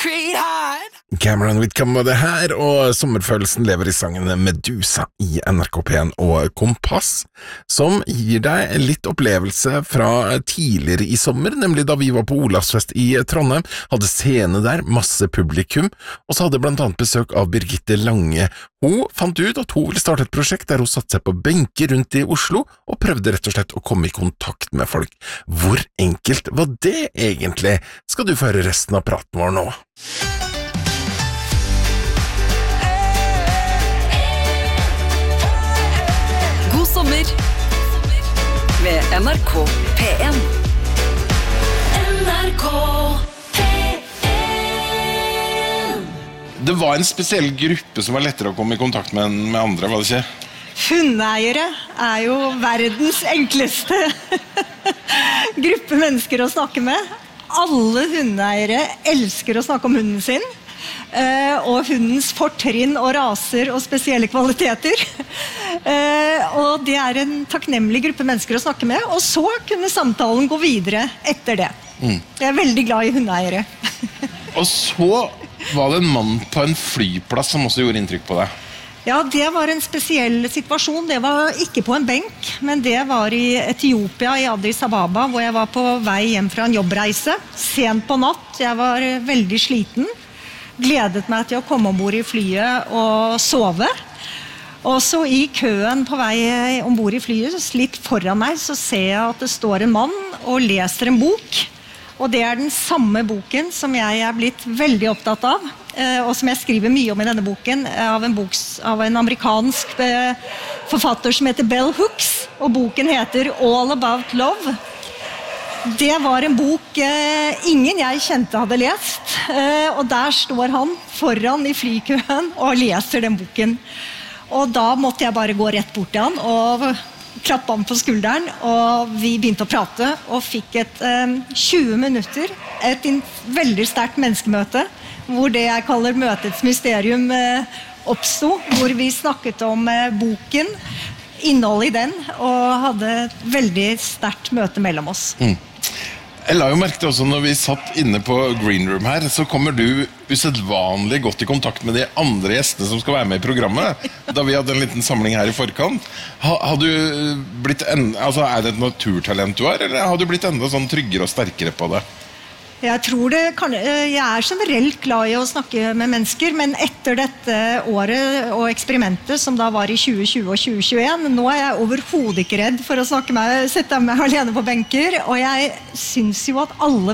concrete heart. Cameron Whitcomb var det her, og sommerfølelsen lever i sangen Medusa i NRK P1 og Kompass, som gir deg litt opplevelse fra tidligere i sommer, nemlig da vi var på Olavsfest i Trondheim, hadde scene der, masse publikum, og så hadde blant annet besøk av Birgitte Lange. Hun fant ut at hun ville starte et prosjekt der hun satte seg på benker rundt i Oslo og prøvde rett og slett å komme i kontakt med folk. Hvor enkelt var det egentlig? Skal du få høre resten av praten vår nå. God sommer med NRK P1. NRK P1. Det var en spesiell gruppe som var lettere å komme i kontakt med enn med andre, var det ikke? Hundeeiere jo verdens enkleste gruppe mennesker å snakke med. Alle hundeeiere elsker å snakke om hunden sin, og hundens fortrinn og raser og spesielle kvaliteter. Og det en takknemlig gruppe mennesker å snakke med, og så kunne samtalen gå videre etter det. Jeg veldig glad i hundeeiere. Og så var det en mann på en flyplass som også gjorde inntrykk på deg. Ja, det var en spesiell situasjon. Det var ikke på en benk, men det var i Etiopia, i Addis Ababa, hvor jeg var på vei hjem fra en jobbreise. Sent på natt, jeg var veldig sliten. Gledet meg til å komme ombord i flyet og sove. Og så i køen på vei ombord i flyet, litt foran meg, så ser jeg at det står en mann og leser en bok. Og det den samme boken som jeg blitt veldig opptatt av, og som jeg skriver mye om i denne boken, av en amerikansk forfatter som heter Bell Hooks, og boken heter All About Love. Det var en bok ingen jeg kjente hadde lest, og der står han foran i flykøen og leser den boken. Og da måtte jeg bare gå rett bort til han og klappe han på skulderen, og vi begynte å prate og fikk 20 minutter, et veldig sterkt menneskemøte, hvor det jeg kaller møtets mysterium oppstod, hvor vi snakket om boken, innholdet i den, og hadde et veldig sterkt møte mellom oss. Jeg la jo merke til også når vi satt inne på Green Room her, så kommer du usedvanlig godt i kontakt med de andre gjestene som skal være med i programmet, da vi hadde en liten samling her i forkant. Har du blitt altså det et naturtalent du har, eller har du blitt enda sånn tryggere og sterkere på det? Jeg tror jeg generelt glad i å snakke med mennesker, men etter dette året og eksperimentet som da var i 2020 og 2021, nå jeg overhodet ikke redd for å sette meg alene på benker, og jeg synes jo at alle